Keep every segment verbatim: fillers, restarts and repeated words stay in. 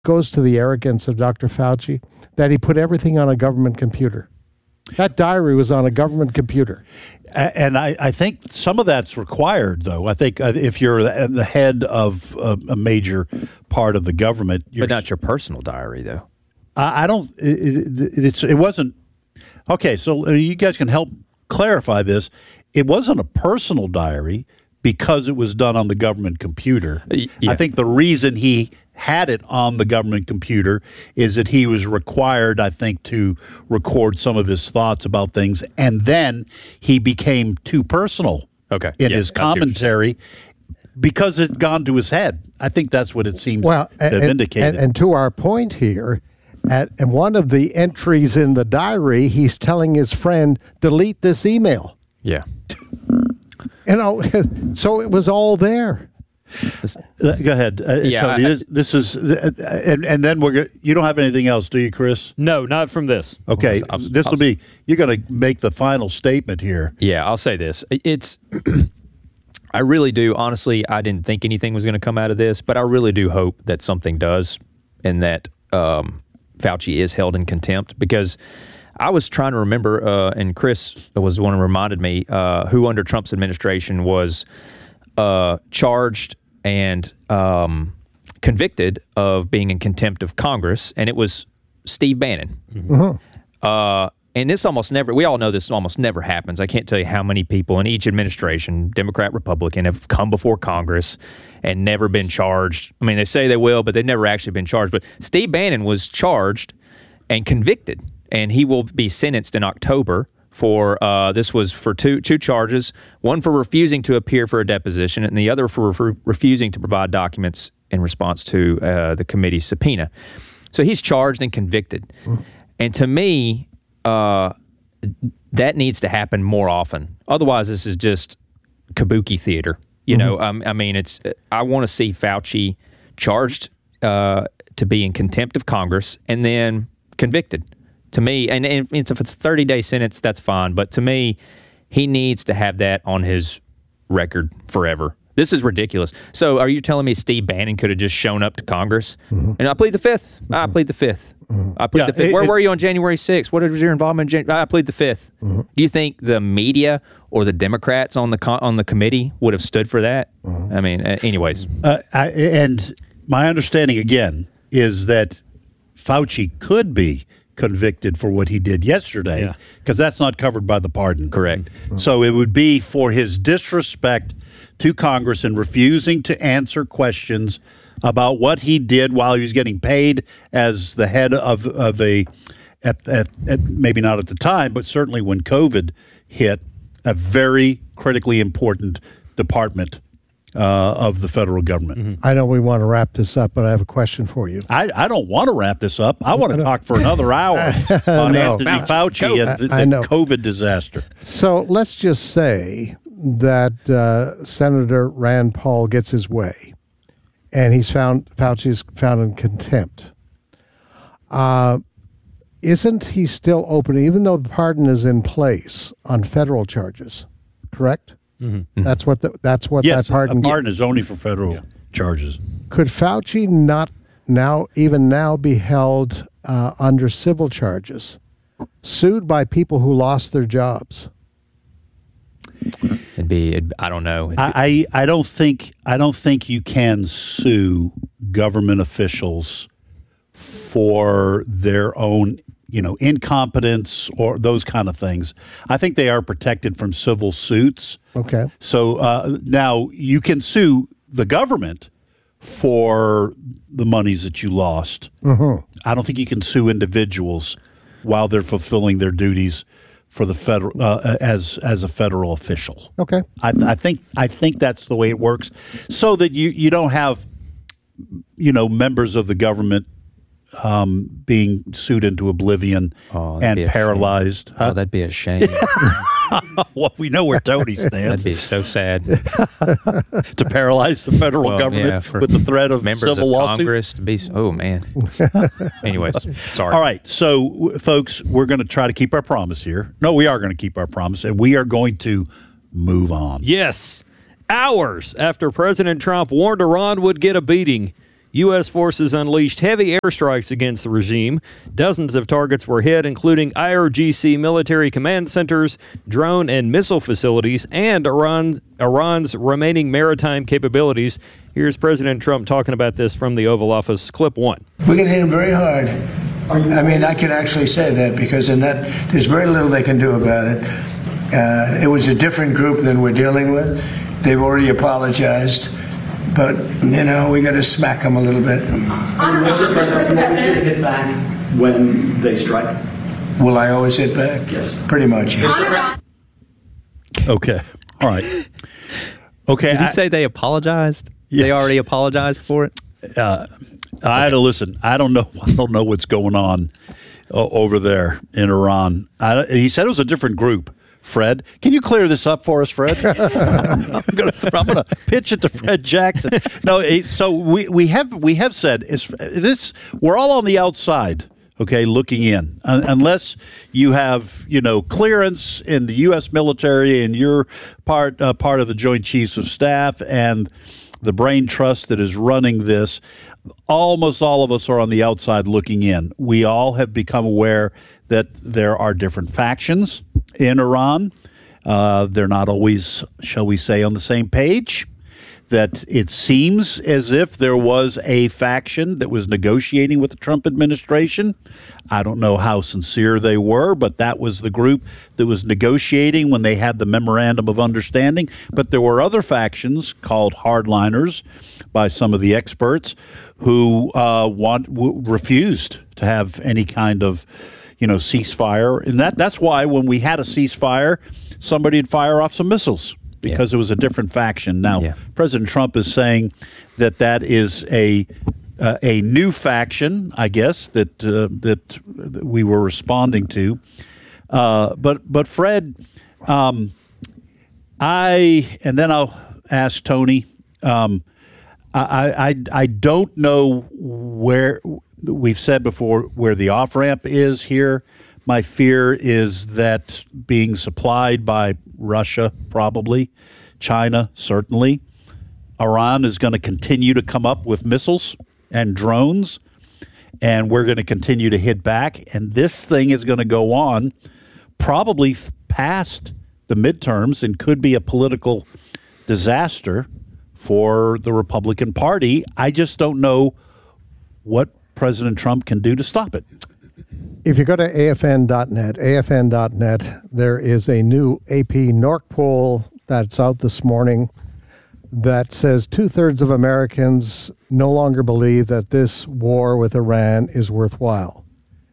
goes to the arrogance of Doctor Fauci that he put everything on a government computer. That diary was on a government computer. And I, I think some of that's required, though. I think uh, if you're the head of a, a major part of the government, you're, but not your personal diary, though. I, I don't. It, it, it's it wasn't. Okay, so you guys can help clarify this. It wasn't a personal diary because it was done on the government computer. Yeah. I think the reason he had it on the government computer is that he was required, I think, to record some of his thoughts about things, and then he became too personal okay. in yeah, his commentary because it had gone to his head. I think that's what it seems well, to have and, indicated. And, and to our point here, at and one of the entries in the diary, he's telling his friend, delete this email. Yeah. You know, so it was all there. Uh, go ahead, uh, yeah, Tony. I, this, this is, uh, and and then we're. Go- you don't have anything else, do you, Chris? No, not from this. Okay, I'll, I'll, this will be. You're going to make the final statement here. Yeah, I'll say this. It's. I really do. Honestly, I didn't think anything was going to come out of this, but I really do hope that something does, and that um, Fauci is held in contempt, because I was trying to remember, uh, and Chris was the one who reminded me, uh, who under Trump's administration was uh, charged and um, convicted of being in contempt of Congress, and it was Steve Bannon. Mm-hmm. Uh, and this almost never, we all know this almost never happens. I can't tell you how many people in each administration, Democrat, Republican, have come before Congress and never been charged. I mean, they say they will, but they've never actually been charged. But Steve Bannon was charged and convicted, and he will be sentenced in October for, uh, this was for two two charges, one for refusing to appear for a deposition and the other for, for refusing to provide documents in response to uh, the committee's subpoena. So he's charged and convicted. Mm. And to me, uh, that needs to happen more often. Otherwise, this is just kabuki theater. You mm-hmm. know, um, I mean, it's. I want to see Fauci charged uh, to be in contempt of Congress and then convicted. To me, and, and if it's a thirty-day sentence, that's fine. But to me, he needs to have that on his record forever. This is ridiculous. So are you telling me Steve Bannon could have just shown up to Congress? Mm-hmm. And I plead the fifth. Mm-hmm. I plead the fifth. Mm-hmm. I plead yeah, the fifth. It, Where it, were you on January sixth? What was your involvement in January? I plead the fifth. Mm-hmm. Do you think the media or the Democrats on the con- on the committee would have stood for that? Mm-hmm. I mean, uh, anyways. Uh, I, and my understanding, again, is that Fauci could be convicted for what he did yesterday, because yeah. that's not covered by the pardon. Correct. Mm-hmm. So it would be for his disrespect to Congress and refusing to answer questions about what he did while he was getting paid as the head of, of a, at, at, at maybe not at the time, but certainly when COVID hit, a very critically important department uh, of the federal government. Mm-hmm. I know we want to wrap this up, but I have a question for you. I, I don't want to wrap this up. I want to talk for another hour on no. Anthony Fauci and the, the I know. COVID disaster. So let's just say that uh, Senator Rand Paul gets his way, and he's found Fauci's found in contempt. Uh, isn't he still open, even though the pardon is in place on federal charges? Correct. Mm-hmm. That's what the, that's what yes, that pardon. a pardon is only for federal yeah. charges. Could Fauci not now, even now, be held uh, under civil charges, sued by people who lost their jobs? It'd be. It'd, I don't know. I, I I don't think I don't think you can sue government officials for their own, you know, incompetence or those kind of things. I think they are protected from civil suits. Okay. So uh, now you can sue the government for the monies that you lost. Mm-hmm. I don't think you can sue individuals while they're fulfilling their duties for the federal uh, as as a federal official. Okay. I, I think I think that's the way it works, so that you, you don't have, you know, members of the government um, being sued into oblivion oh, and paralyzed. Huh? Oh, that'd be a shame. Well, we know where Tony stands. That'd be so sad. To paralyze the federal well, government yeah, with the threat of members civil of lawsuits. Congress to be, oh, man. Anyways, sorry. All right. So, folks, we're going to try to keep our promise here. No, we are going to keep our promise, and we are going to move on. Yes. Hours after President Trump warned Iran would get a beating, U S forces unleashed heavy airstrikes against the regime. Dozens of targets were hit, including I R G C military command centers, drone and missile facilities, and Iran, Iran's remaining maritime capabilities. Here's President Trump talking about this from the Oval Office. Clip one. We're going to hit them very hard. I mean, I can actually say that because in that, there's very little they can do about it. Uh, it was a different group than we're dealing with. They've already apologized. But, you know, we got to smack them a little bit. Mister President, will you hit back when they strike? Will I always hit back? Yes. Pretty much, yes. Okay. All right. Okay. Did he I, say they apologized? Yes. They already apologized for it? Uh, I had to listen. I don't know. I don't know what's going on uh, over there in Iran. I, he said it was a different group. Fred, can you clear this up for us, Fred? I'm going to I'm going to pitch it to Fred Jackson. No, it, so we, we have we have said it's, this. We're all on the outside, okay, looking in, Un- unless you have you know clearance in the U S military and you're part uh, part of the Joint Chiefs of Staff and the brain trust that is running this. Almost all of us are on the outside looking in. We all have become aware that there are different factions in Iran. Uh, they're not always, shall we say, on the same page. That it seems as if there was a faction that was negotiating with the Trump administration. I don't know how sincere they were, but that was the group that was negotiating when they had the memorandum of understanding. But there were other factions called hardliners by some of the experts who uh, want w- refused to have any kind of you know, ceasefire. And that that's why when we had a ceasefire, somebody would fire off some missiles because yeah. it was a different faction. Now, yeah. President Trump is saying that that is a uh, a new faction, I guess, that uh, that we were responding to. Uh, but but Fred, um, I and then I'll ask Tony. Um, I, I I don't know where. We've said before where the off-ramp is here. My fear is that being supplied by Russia, probably, China, certainly, Iran is going to continue to come up with missiles and drones, and we're going to continue to hit back. And this thing is going to go on probably past the midterms and could be a political disaster for the Republican Party. I just don't know what President Trump can do to stop it. If you go to A F N dot net, A F N dot net, there is a new A P Norc poll that's out this morning that says two-thirds of Americans no longer believe that this war with Iran is worthwhile.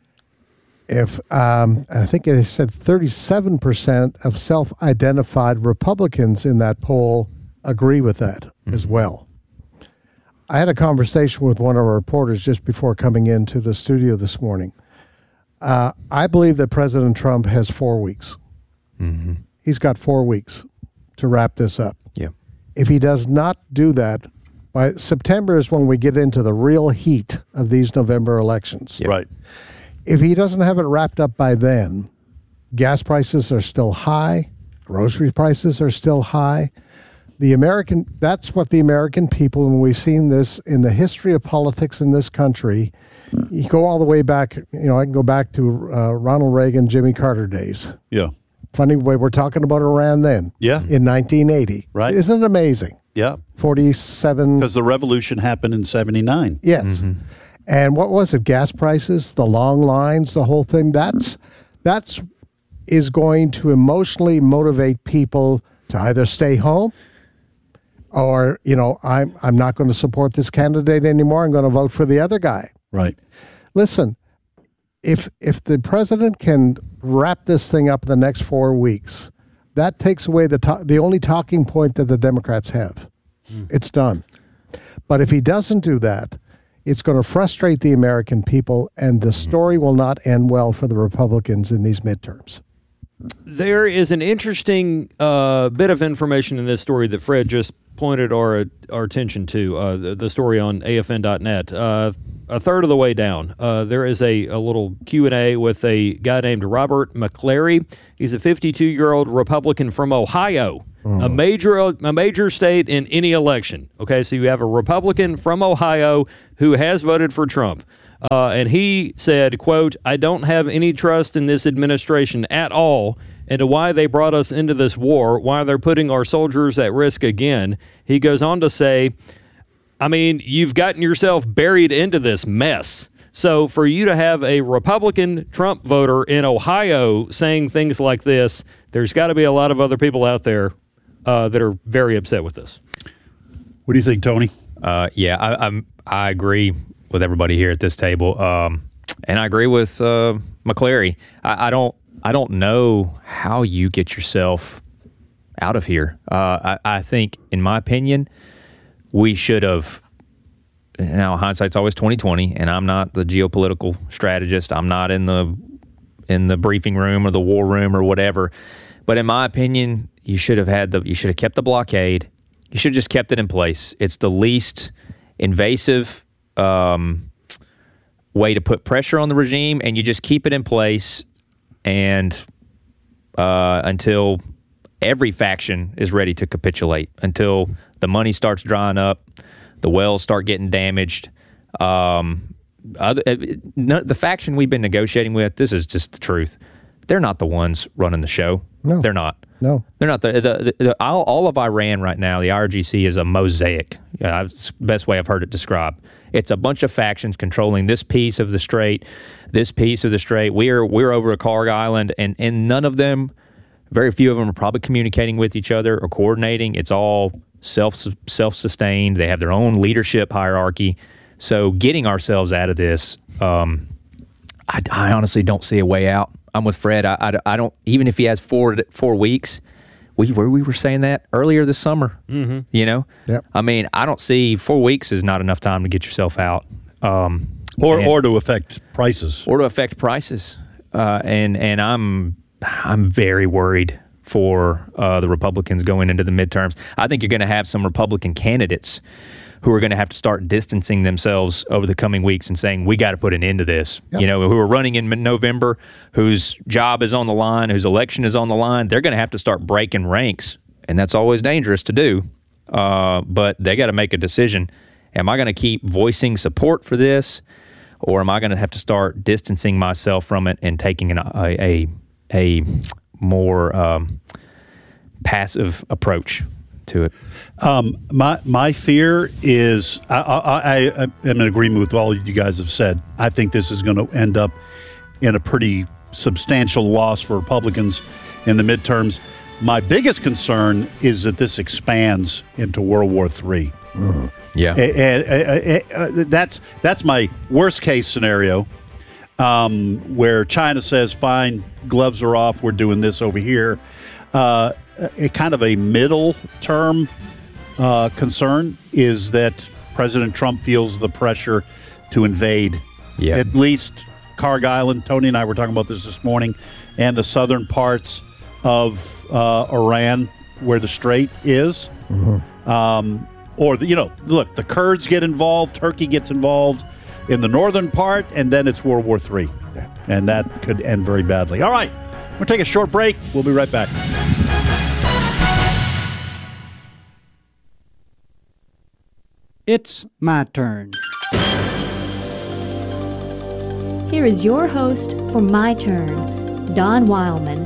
If um, I think they said thirty-seven percent of self-identified Republicans in that poll agree with that mm-hmm. as well. I had a conversation with one of our reporters just before coming into the studio this morning. Uh, I believe that President Trump has four weeks. Mm-hmm. He's got four weeks to wrap this up. Yeah. If he does not do that, by September is when we get into the real heat of these November elections. Yeah. Right. If he doesn't have it wrapped up by then, gas prices are still high, grocery prices are still high. The American, that's what the American people, and we've seen this in the history of politics in this country. You go all the way back, you know, I can go back to uh, Ronald Reagan, Jimmy Carter days. Yeah. Funny way we're talking about Iran then. Yeah. In nineteen eighty. Right. Isn't it amazing? Yeah. forty-seven. Because the revolution happened in seventy-nine. Yes. Mm-hmm. And what was it? Gas prices, the long lines, the whole thing. That's, that's is going to emotionally motivate people to either stay home or, you know, I'm I'm not going to support this candidate anymore. I'm going to vote for the other guy. Right. Listen, if if the president can wrap this thing up in the next four weeks, that takes away the to- the only talking point that the Democrats have. Mm. It's done. But if he doesn't do that, it's going to frustrate the American people, and the story will not end well for the Republicans in these midterms. There is an interesting uh, bit of information in this story that Fred just pointed our our attention to, uh, the, the story on A F N dot net. Uh, a third of the way down, uh, there is a, a little Q and A with a guy named Robert McClary. He's a fifty-two-year-old Republican from Ohio Mm. A major a major state in any election. Okay, so you have a Republican from Ohio who has voted for Trump. Uh, and he said, quote, "I don't have any trust in this administration at all into why they brought us into this war, why they're putting our soldiers at risk again." He goes on to say, I mean, you've gotten yourself buried into this mess. So for you to have a Republican Trump voter in Ohio saying things like this, there's got to be a lot of other people out there uh, that are very upset with this. What do you think, Tony? Uh, yeah, I, I'm, I agree with everybody here at this table, um, and I agree with uh, McCleary. I, I don't, I don't know how you get yourself out of here. Uh, I, I think, in my opinion, we should have. Now, hindsight's always twenty twenty, and I'm not the geopolitical strategist. I'm not in the in the briefing room or the war room or whatever. But in my opinion, you should have had the. You should have kept the blockade. You should have just kept it in place. It's the least invasive Um, way to put pressure on the regime, and you just keep it in place and uh, until every faction is ready to capitulate, until the money starts drying up, the wells start getting damaged. Um, other, no, the faction we've been negotiating with, this is just the truth. They're not the ones running the show. No. They're not. No. They're not. The, the, the, the all, all of Iran right now, the I R G C is a mosaic. Uh, it's the best way I've heard it described. It's a bunch of factions controlling this piece of the strait, this piece of the strait. We're we're over at Karg Island, and, and none of them, very few of them are probably communicating with each other or coordinating. It's all self self-sustained. They have their own leadership hierarchy. So getting ourselves out of this, um, I, I honestly don't see a way out. I'm with Fred. I, I, I don't, even if he has four four weeks, we were we were saying that earlier this summer. Mm-hmm. You know, yep. I mean, I don't see four weeks is not enough time to get yourself out, um, or and, or to affect prices, or to affect prices. Uh, and and I'm I'm very worried for uh, the Republicans going into the midterms. I think you're going to have some Republican candidates who are going to have to start distancing themselves over the coming weeks and saying, we got to put an end to this. Yep. You know, who are running in November, whose job is on the line, whose election is on the line, they're going to have to start breaking ranks. And that's always dangerous to do. Uh, but they got to make a decision. Am I going to keep voicing support for this, or am I going to have to start distancing myself from it and taking an, a, a, a more um, passive approach to it? Um, my my fear is I, I, I am in agreement with all you guys have said. I think this is going to end up in a pretty substantial loss for Republicans in the midterms. My biggest concern is that this expands into World War Three. Mm-hmm. Yeah, and, and, and, that's that's my worst case scenario, um, where China says, "Fine, gloves are off. We're doing this over here." Uh, a kind of a middle term uh, concern is that President Trump feels the pressure to invade yeah. at least Karg Island. Tony and I were talking about this this morning, and the southern parts of uh, Iran where the strait is. Mm-hmm. Um, or, the, you know, look, the Kurds get involved, Turkey gets involved in the northern part, and then it's World War Three. Yeah. And that could end very badly. All right, we'll take a short break. We'll be right back. It's my turn. Here is your host for My Turn, Don Wildman.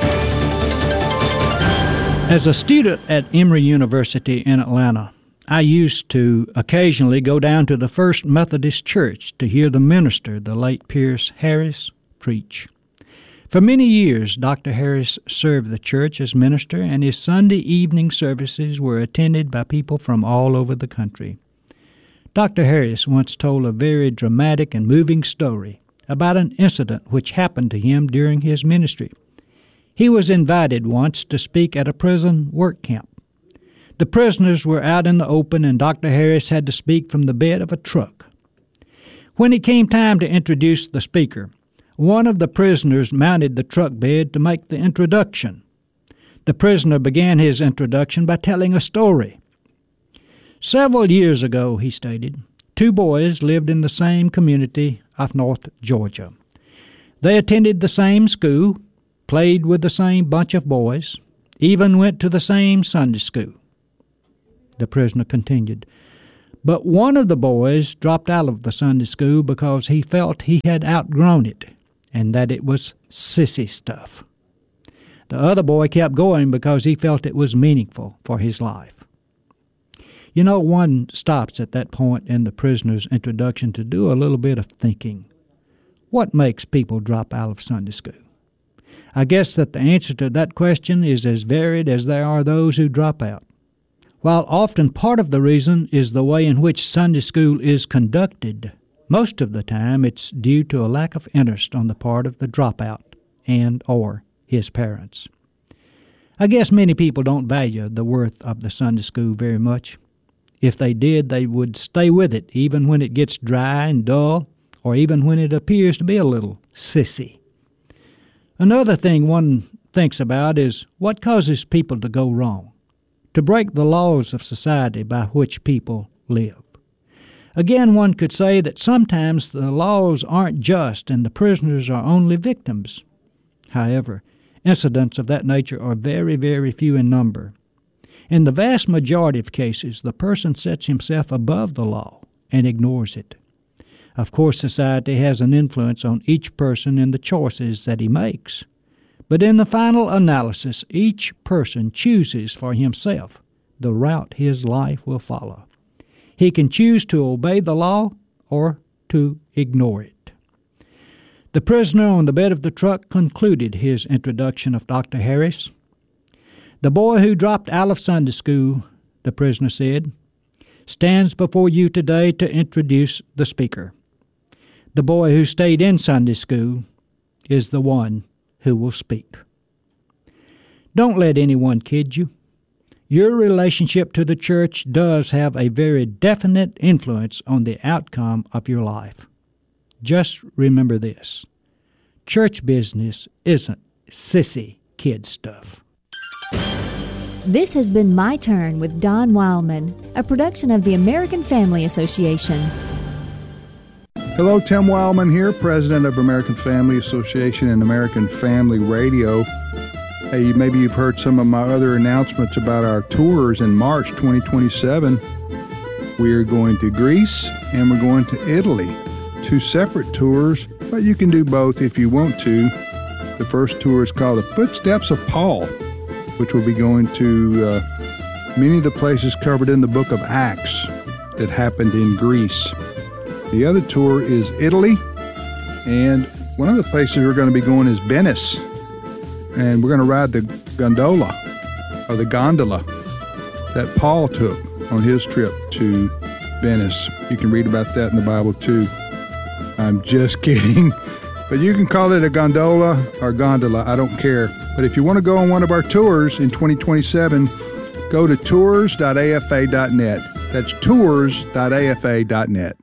As a student at Emory University in Atlanta, I used to occasionally go down to the First Methodist Church to hear the minister, the late Pierce Harris, preach. For many years, Doctor Harris served the church as minister, and his Sunday evening services were attended by people from all over the country. Doctor Harris once told a very dramatic and moving story about an incident which happened to him during his ministry. He was invited once to speak at a prison work camp. The prisoners were out in the open, and Doctor Harris had to speak from the bed of a truck. When it came time to introduce the speaker, one of the prisoners mounted the truck bed to make the introduction. The prisoner began his introduction by telling a story. Several years ago, he stated, two boys lived in the same community of North Georgia. They attended the same school, played with the same bunch of boys, even went to the same Sunday school. The prisoner continued, but one of the boys dropped out of the Sunday school because he felt he had outgrown it and that it was sissy stuff. The other boy kept going because he felt it was meaningful for his life. You know, one stops at that point in the prisoner's introduction to do a little bit of thinking. What makes people drop out of Sunday school? I guess that the answer to that question is as varied as there are those who drop out. While often part of the reason is the way in which Sunday school is conducted, most of the time it's due to a lack of interest on the part of the dropout and or his parents. I guess many people don't value the worth of the Sunday school very much. If they did, they would stay with it even when it gets dry and dull, or even when it appears to be a little sissy. Another thing one thinks about is what causes people to go wrong, to break the laws of society by which people live. Again, one could say that sometimes the laws aren't just and the prisoners are only victims. However, incidents of that nature are very, very few in number. In the vast majority of cases, the person sets himself above the law and ignores it. Of course, society has an influence on each person in the choices that he makes. But in the final analysis, each person chooses for himself the route his life will follow. He can choose to obey the law or to ignore it. The prisoner on the bed of the truck concluded his introduction of Doctor Harris. The boy who dropped out of Sunday school, the prisoner said, stands before you today to introduce the speaker. The boy who stayed in Sunday school is the one who will speak. Don't let anyone kid you. Your relationship to the church does have a very definite influence on the outcome of your life. Just remember this. Church business isn't sissy kid stuff. This has been My Turn with Don Wildman, a production of the American Family Association. Hello, Tim Wildman here, president of American Family Association and American Family Radio. Hey, maybe you've heard some of my other announcements about our tours in March twenty twenty-seven. We're going to Greece and we're going to Italy. Two separate tours, but you can do both if you want to. The first tour is called The Footsteps of Paul, which will be going to uh, many of the places covered in the book of Acts that happened in Greece. The other tour is Italy, and one of the places we're going to be going is Venice, and we're going to ride the gondola, or the gondola, that Paul took on his trip to Venice. You can read about that in the Bible too. I'm just kidding. But you can call it a gondola or gondola, I don't care. But if you want to go on one of our tours in twenty twenty-seven, go to tours dot a f a dot net. That's tours dot a f a dot net.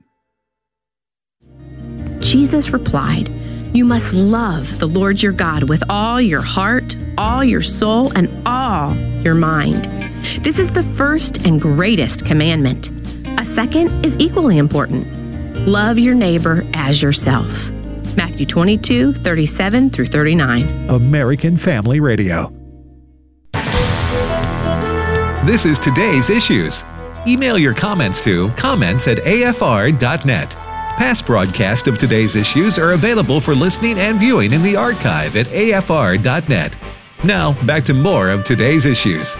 Jesus replied, "You must love the Lord your God with all your heart, all your soul, and all your mind. This is the first and greatest commandment. A second is equally important. Love your neighbor as yourself." Matthew twenty-two, thirty-seven through thirty-nine. American Family Radio. This is Today's Issues. Email your comments to comments at a f r dot net. Past broadcasts of Today's Issues are available for listening and viewing in the archive at a f r dot net. Now, back to more of Today's Issues.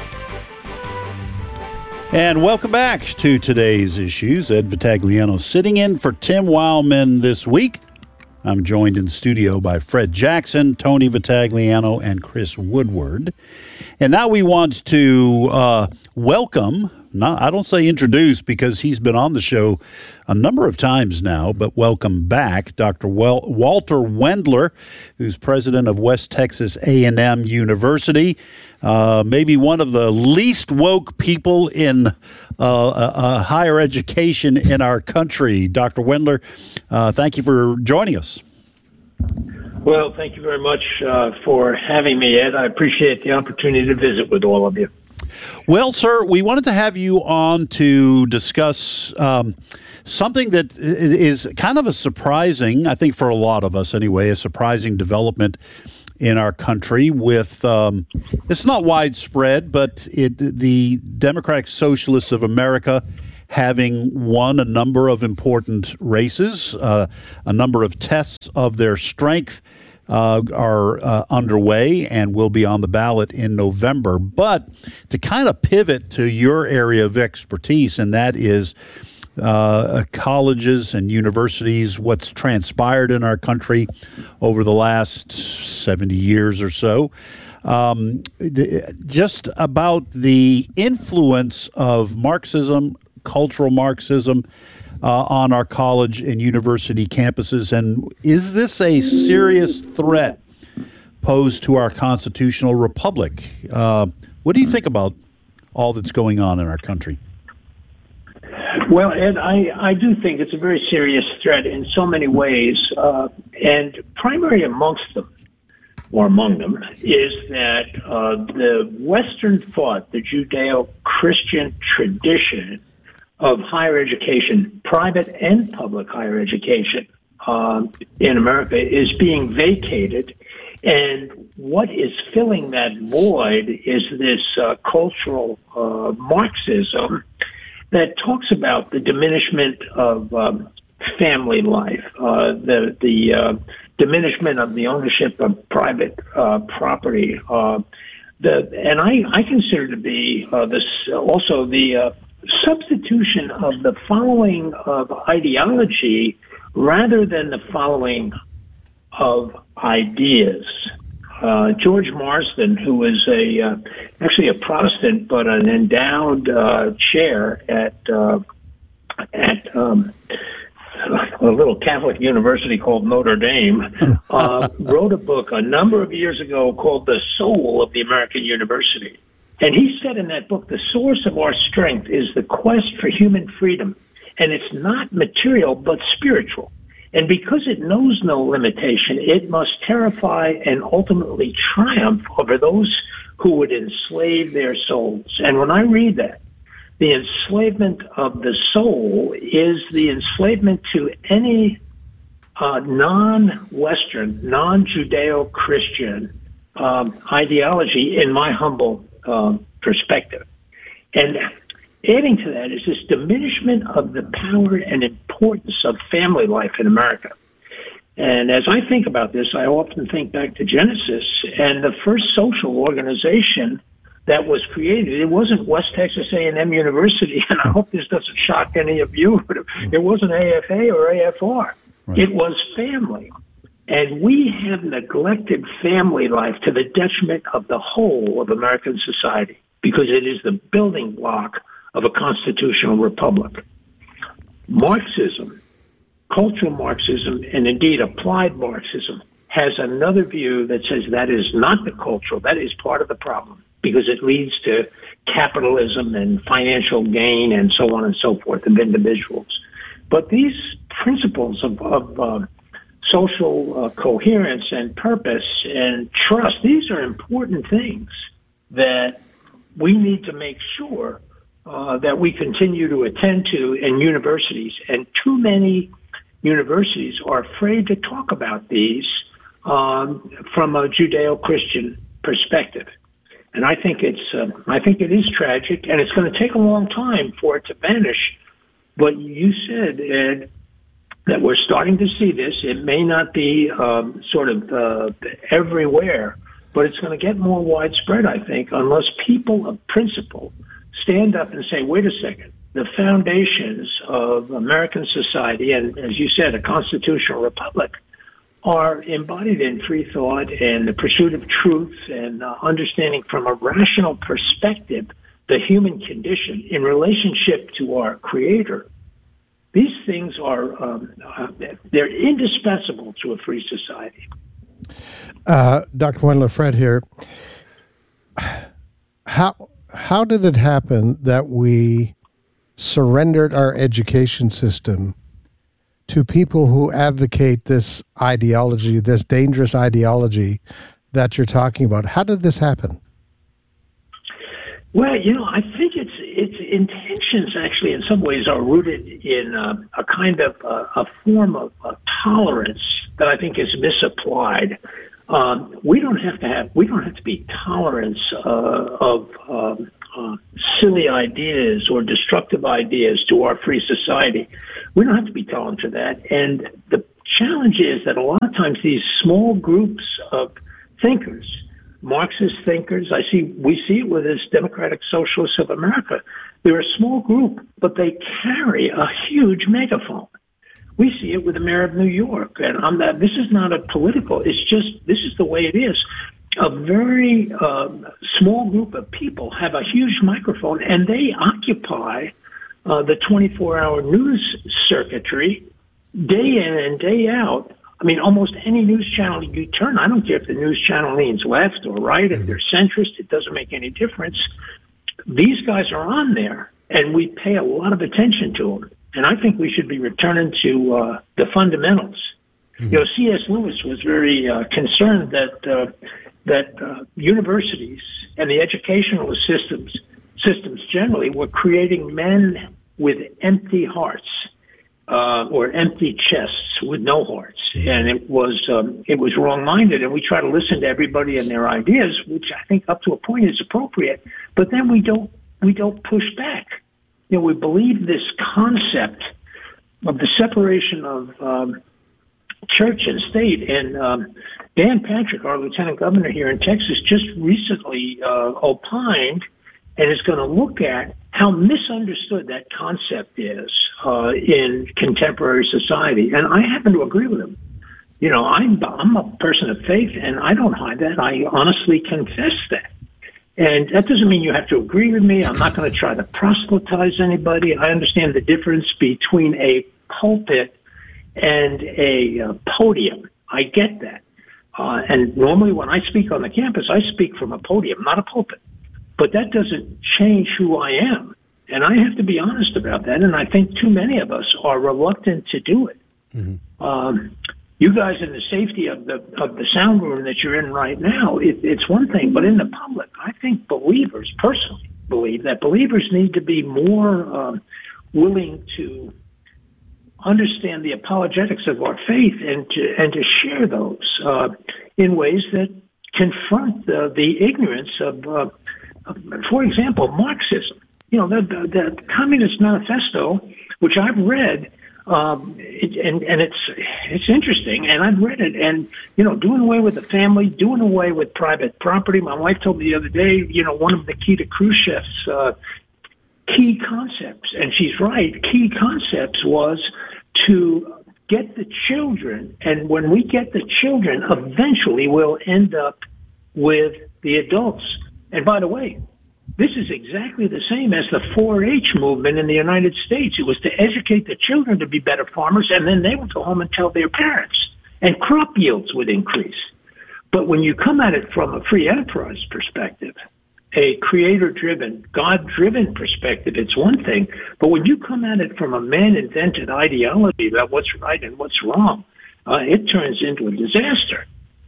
And welcome back to Today's Issues. Ed Vitagliano sitting in for Tim Wildman this week. I'm joined in studio by Fred Jackson, Tony Vitagliano, and Chris Woodward. And now we want to uh, welcome, not, I don't say introduce because he's been on the show a number of times now, but welcome back Doctor Wel- Walter Wendler, who's president of West Texas A and M University. Uh, maybe one of the least woke people in uh, uh, uh, higher education in our country. Doctor Wendler, uh, thank you for joining us. Well, thank you very much uh, for having me, Ed. I appreciate the opportunity to visit with all of you. Well, sir, we wanted to have you on to discuss um, something that is kind of a surprising, I think for a lot of us anyway, a surprising development in our country with, um, it's not widespread, but it, the Democratic Socialists of America having won a number of important races, uh, a number of tests of their strength uh, are uh, underway and will be on the ballot in November. But to kind of pivot to your area of expertise, and that is Uh, colleges and universities, what's transpired in our country over the last seventy years or so, um, the, just about the influence of Marxism, cultural Marxism, uh, on our college and university campuses. And is this a serious threat posed to our constitutional republic? Uh, what do you think about all that's going on in our country? Well, Ed, I, I do think it's a very serious threat in so many ways, uh, and primary amongst them, or among them, is that uh, the Western thought, the Judeo-Christian tradition of higher education, private and public higher education um, in America, is being vacated. And what is filling that void is this uh, cultural uh, Marxism that talks about the diminishment of um, family life, uh, the the uh, diminishment of the ownership of private uh, property. Uh, the and I, I consider to be uh, this also the uh, substitution of the following of ideology rather than the following of ideas. Uh, George Marsden, who was a uh, actually a Protestant but an endowed uh, chair at uh, at um, a little Catholic university called Notre Dame, uh, wrote a book a number of years ago called "The Soul of the American University," and he said in that book, "The source of our strength is the quest for human freedom, and it's not material but spiritual. And because it knows no limitation, it must terrify and ultimately triumph over those who would enslave their souls." And when I read that, the enslavement of the soul is the enslavement to any uh, non-Western, non-Judeo-Christian um, ideology, in my humble um, perspective. And adding to that is this diminishment of the power and importance of family life in America. And as I think about this, I often think back to Genesis and the first social organization that was created. It wasn't West Texas A and M University, and I hope this doesn't shock any of you, but it wasn't A F A or A F R. Right. It was family. And we have neglected family life to the detriment of the whole of American society because it is the building block of a constitutional republic. Marxism, cultural Marxism, and indeed applied Marxism has another view that says that is not the cultural, that is part of the problem because it leads to capitalism and financial gain and so on and so forth of individuals. But these principles of, of uh, social uh, coherence and purpose and trust, these are important things that we need to make sure Uh, that we continue to attend to in universities, and too many universities are afraid to talk about these um, from a Judeo-Christian perspective. And I think it's, uh, I think it is tragic, and it's going to take a long time for it to vanish. But you said, Ed, that we're starting to see this. It may not be um, sort of uh, everywhere, but it's going to get more widespread, I think, unless people of principle stand up and say, wait a second, the foundations of American society, and as you said, a constitutional republic, are embodied in free thought and the pursuit of truth and uh, understanding from a rational perspective the human condition in relationship to our Creator. These things are, um, uh, they're indispensable to a free society. Uh, Doctor Wendler, Fred here. How... How did it happen that we surrendered our education system to people who advocate this ideology, this dangerous ideology that you're talking about? How did this happen? Well, you know, I think its its intentions actually in some ways are rooted in uh, a kind of uh, a form of uh, tolerance that I think is misapplied. Um, we don't have to have, we don't have to be tolerant uh, of um, uh, silly ideas or destructive ideas to our free society. We don't have to be tolerant of that. And the challenge is that a lot of times these small groups of thinkers, Marxist thinkers, I see, we see it with this Democratic Socialists of America. They're a small group, but they carry a huge megaphone. We see it with the mayor of New York, and I'm not, this is not a political, it's just, this is the way it is. A very uh, small group of people have a huge microphone, and they occupy uh, the twenty-four hour news circuitry day in and day out. I mean, almost any news channel you turn, I don't care if the news channel leans left or right, if they're centrist, it doesn't make any difference. These guys are on there, and we pay a lot of attention to them. And I think we should be returning to uh, the fundamentals. Mm-hmm. You know, C S. Lewis was very uh, concerned that uh, that uh, universities and the educational systems systems generally were creating men with empty hearts uh, or empty chests with no hearts, and it was um, it was wrong-minded. And we try to listen to everybody and their ideas, which I think up to a point is appropriate. But then we don't we don't push back. You know, we believe this concept of the separation of um, church and state. And um, Dan Patrick, our lieutenant governor here in Texas, just recently uh, opined and is going to look at how misunderstood that concept is uh, in contemporary society. And I happen to agree with him. You know, I'm, I'm a person of faith, and I don't hide that. I honestly confess that. And that doesn't mean you have to agree with me. I'm not going to try to proselytize anybody. I understand the difference between a pulpit and a uh, podium. I get that. Uh, and normally when I speak on the campus, I speak from a podium, not a pulpit. But that doesn't change who I am. And I have to be honest about that. And I think too many of us are reluctant to do it. Mm-hmm. Um, You guys in the safety of the of the sound room that you're in right now, it, it's one thing. But in the public, I think believers, personally, believe that believers need to be more um, willing to understand the apologetics of our faith and to and to share those uh, in ways that confront the, the ignorance of, uh, of, for example, Marxism. You know, the, the, the Communist Manifesto, which I've read. Um, it, and, and it's, it's interesting, and I've read it, and, you know, doing away with the family, doing away with private property. My wife told me the other day, you know, one of the key to Khrushchev's, uh, key concepts, and she's right, key concepts was to get the children, and when we get the children, eventually we'll end up with the adults. And by the way, this is exactly the same as the four H movement in the United States. It was to educate the children to be better farmers, and then they would go home and tell their parents, and crop yields would increase. But when you come at it from a free enterprise perspective, a creator-driven, God-driven perspective, it's one thing. But when you come at it from a man-invented ideology about what's right and what's wrong, uh, it turns into a disaster.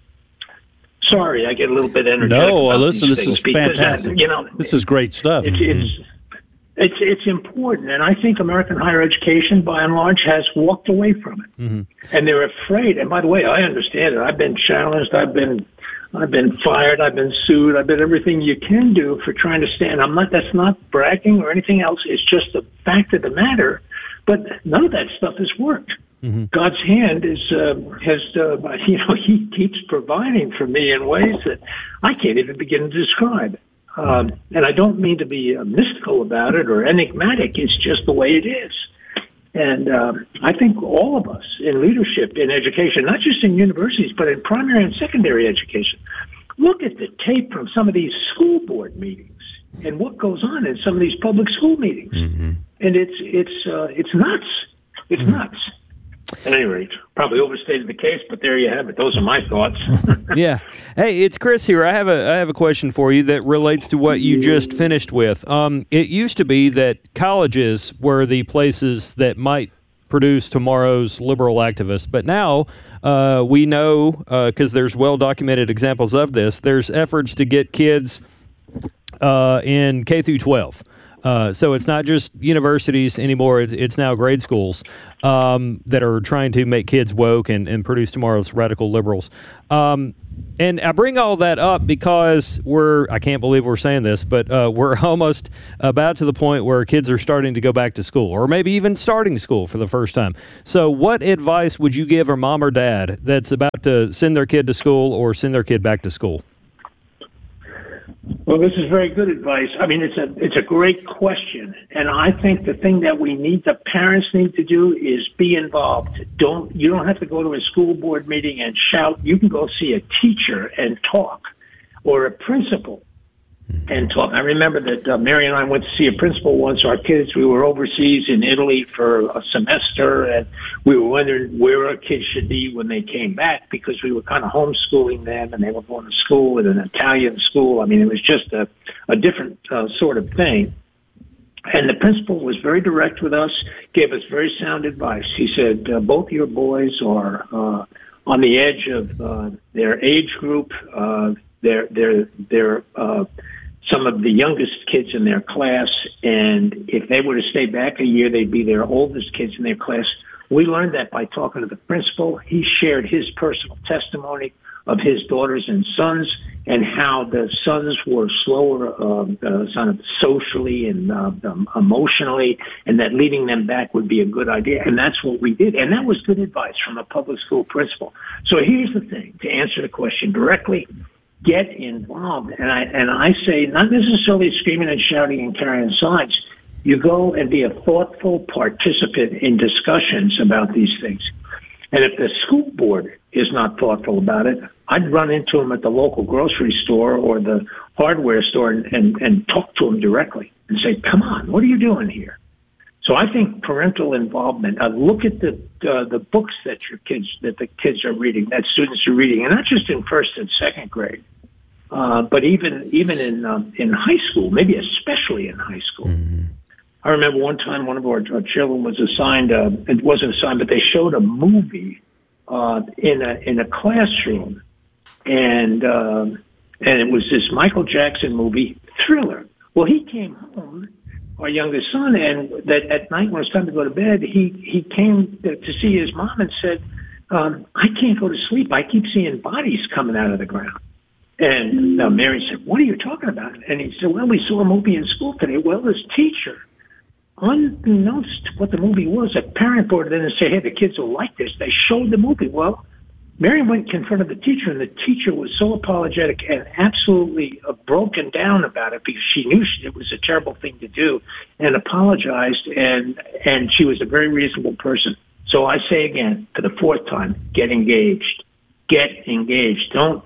Sorry, I get a little bit energetic. No, about listen, these this things is because, fantastic. Uh, you know, this is great stuff. It's, it's, it's, it's important, and I think American higher education, by and large, has walked away from it. Mm-hmm. And they're afraid. And by the way, I understand it. I've been challenged. I've been, I've been fired. I've been sued. I've been everything you can do for trying to stand. I'm not. That's not bragging or anything else. It's just the fact of the matter. But none of that stuff has worked. Mm-hmm. God's hand is uh, has uh, you know He keeps providing for me in ways that I can't even begin to describe. Um, and I don't mean to be uh, mystical about it or enigmatic. It's just the way it is. And um, I think all of us in leadership, in education, not just in universities, but in primary and secondary education, look at the tape from some of these school board meetings and what goes on in some of these public school meetings. Mm-hmm. And it's it's uh, it's nuts. It's mm-hmm. nuts. At any rate, probably overstated the case, but there you have it. Those are my thoughts. Yeah. Hey, it's Chris here. I have a I have a question for you that relates to what you just finished with. Um, it used to be that colleges were the places that might produce tomorrow's liberal activists, but now uh, we know, because uh, there's well-documented examples of this, there's efforts to get kids uh, in K through twelve. Uh, so it's not just universities anymore. It's, it's now grade schools um, that are trying to make kids woke and, and produce tomorrow's radical liberals. Um, and I bring all that up because we're, I can't believe we're saying this, but uh, we're almost about to the point where kids are starting to go back to school, or maybe even starting school for the first time. So what advice would you give a mom or dad that's about to send their kid to school or send their kid back to school? Well, this is very good advice. I mean, it's a it's a great question, and I think the thing that we need, the parents need to do, is be involved. Don't you don't have to go to a school board meeting and shout. You can go see a teacher and talk, or a principal and talk. I remember that uh, Mary and I went to see a principal once. Our kids, we were overseas in Italy for a semester, and we were wondering where our kids should be when they came back, because we were kind of homeschooling them, and they were going to school at an Italian school. I mean, it was just a, a different uh, sort of thing. And the principal was very direct with us, gave us very sound advice. He said, uh, both your boys are uh, on the edge of uh, their age group. Uh, they're, they're, they're, uh, some of the youngest kids in their class, and if they were to stay back a year, they'd be their oldest kids in their class. We learned that by talking to the principal. He shared his personal testimony of his daughters and sons, and how the sons were slower uh, uh, sort of socially and uh, um, emotionally, and that leading them back would be a good idea. And that's what we did. And that was good advice from a public school principal. So here's the thing, to answer the question directly: get involved. And I, and I say, not necessarily screaming and shouting and carrying signs. You go and be a thoughtful participant in discussions about these things. And if the school board is not thoughtful about it, I'd run into them at the local grocery store or the hardware store and, and, and talk to them directly and say, come on, what are you doing here? So I think parental involvement, uh, look at the uh, the books that your kids, that the kids are reading, that students are reading, and not just in first and second grade, uh, but even even in um, in high school, maybe especially in high school. Mm-hmm. I remember one time one of our, our children was assigned, uh, it wasn't assigned, but they showed a movie uh, in a in a classroom, and uh, and it was this Michael Jackson movie, Thriller. Well, he came home, our youngest son, and that at night when it was time to go to bed, he he came to, to see his mom and said, um, I can't go to sleep. I keep seeing bodies coming out of the ground. And uh, Mary said, what are you talking about? And he said, well, we saw a movie in school today. Well, this teacher, unbeknownst to what the movie was, a parent brought it in and said, hey, the kids will like this. They showed the movie. Well, Mary went and confronted the teacher, and the teacher was so apologetic and absolutely uh, broken down about it, because she knew she, it was a terrible thing to do, and apologized, and and she was a very reasonable person. So I say again, for the fourth time, get engaged. Get engaged. Don't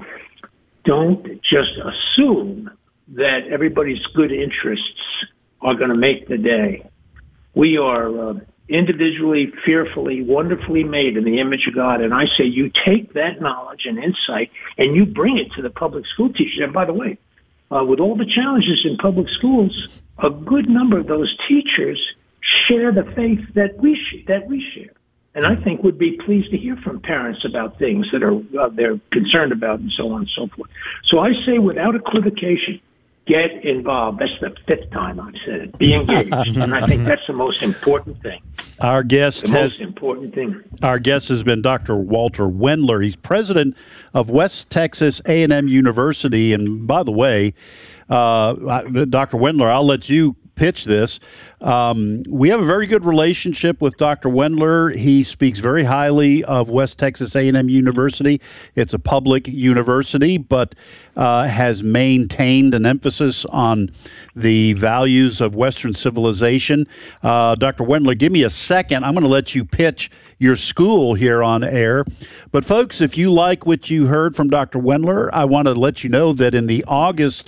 don't just assume that everybody's good interests are going to make the day. We are uh, individually, fearfully, wonderfully made in the image of God. And I say you take that knowledge and insight and you bring it to the public school teachers. And by the way, uh, with all the challenges in public schools, a good number of those teachers share the faith that we sh- that we share. And I think would be pleased to hear from parents about things that are uh, they're concerned about, and so on and so forth. So I say, without equivocation, get involved. That's the fifth time I've said it. Be engaged. And I think that's the most important thing. Our guest the has, most important thing. Our guest has been Doctor Walter Wendler. He's president of West Texas A and M University. And by the way, uh, Doctor Wendler, I'll let you pitch this. Um, we have a very good relationship with Doctor Wendler. He speaks very highly of West Texas A and M University. It's a public university, but uh, has maintained an emphasis on the values of Western civilization. Uh, Doctor Wendler, give me a second. I'm going to let you pitch your school here on air. But folks, if you like what you heard from Doctor Wendler, I want to let you know that in the August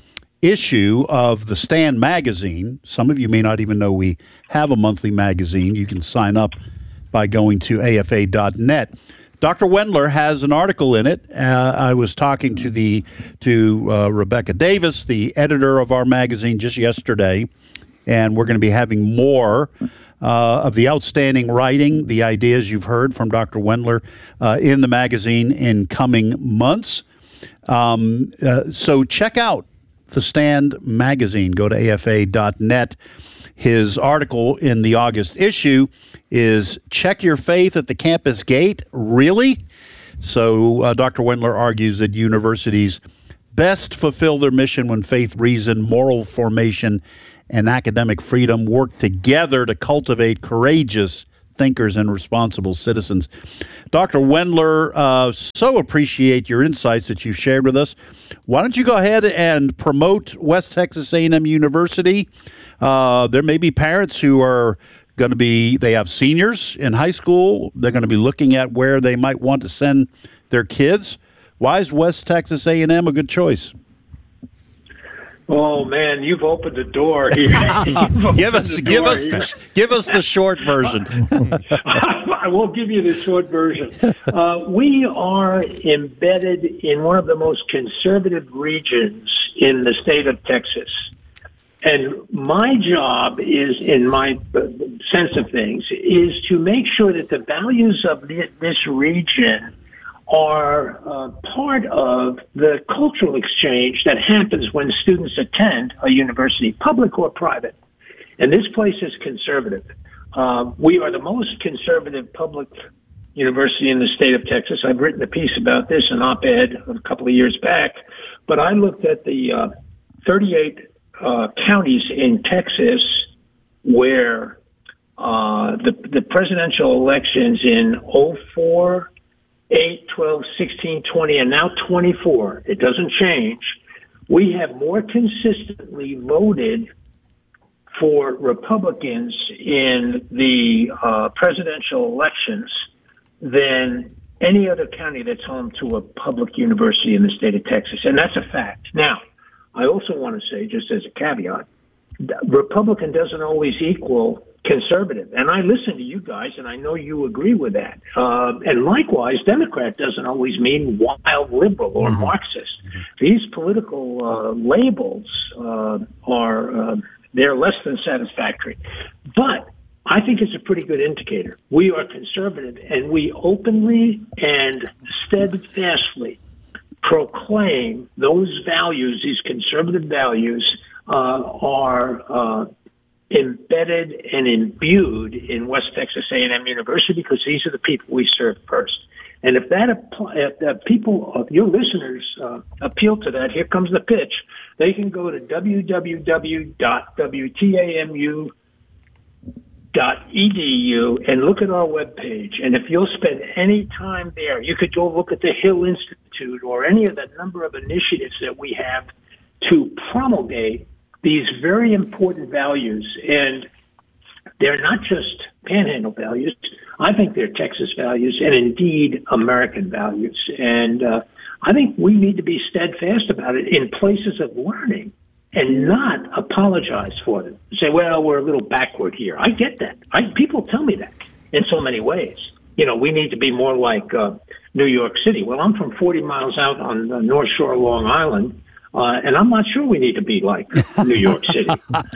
issue of the Stand magazine, some of you may not even know we have a monthly magazine. You can sign up by going to A F A dot net. Doctor Wendler has an article in it. Uh, I was talking to the to uh, Rebecca Davis, the editor of our magazine, just yesterday, and we're going to be having more uh, of the outstanding writing, the ideas you've heard from Doctor Wendler uh, in the magazine in coming months. Um, uh, so check out The Stand magazine. Go to A F A dot net. His article in the August issue is Check Your Faith at the Campus Gate? Really? So uh, Doctor Wendler argues that universities best fulfill their mission when faith, reason, moral formation, and academic freedom work together to cultivate courageous thinkers and responsible citizens. Doctor Wendler, uh, so appreciate your insights that you've shared with us. Why don't you go ahead and promote West Texas A and M University? Uh, there may be parents who are going to be, they have seniors in high school. They're going to be looking at where they might want to send their kids. Why is West Texas A and M a good choice? Oh man, you've opened the door here. give us, give us, the, give us the short version. I won't give you the short version. Uh, we are embedded in one of the most conservative regions in the state of Texas. And my job is, in my sense of things, is to make sure that the values of this region are uh, part of the cultural exchange that happens when students attend a university, public or private. And this place is conservative. Uh, we are the most conservative public university in the state of Texas. I've written a piece about this, an op-ed a couple of years back, but I looked at the uh, thirty-eight uh, counties in Texas where uh, the, the presidential elections in oh four, eight, twelve, sixteen, twenty, and now twenty-four. It doesn't change. We have more consistently voted for Republicans in the uh, presidential elections than any other county that's home to a public university in the state of Texas. And that's a fact. Now, I also want to say, just as a caveat, Republican doesn't always equal conservative. And I listen to you guys, and I know you agree with that. Uh, and likewise, Democrat doesn't always mean wild liberal or mm-hmm. Marxist. Mm-hmm. These political uh, labels uh, are, uh, they're less than satisfactory. But I think it's a pretty good indicator. We are conservative, and we openly and steadfastly proclaim those values, these conservative values, uh, are uh, embedded and imbued in West Texas A and M University because these are the people we serve first. And if that apply, if the people, if your listeners uh, appeal to that, here comes the pitch. They can go to w w w dot w t a m u dot e d u and look at our webpage. And if you'll spend any time there, you could go look at the Hill Institute or any of the number of initiatives that we have to promulgate these very important values. And they're not just Panhandle values. I think they're Texas values and indeed American values. And uh, I think we need to be steadfast about it in places of learning and not apologize for them. Say, well, we're a little backward here. I get that. I, people tell me that in so many ways. You know, we need to be more like uh, New York City. Well, I'm from forty miles out on the North Shore of Long Island. Uh, and I'm not sure we need to be like New York City.